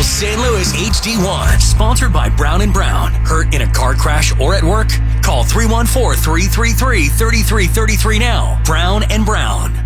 Now St. Louis HD1, sponsored by Brown & Brown. Hurt in a car crash or at work? Call 314-333-3333 now. Brown & Brown.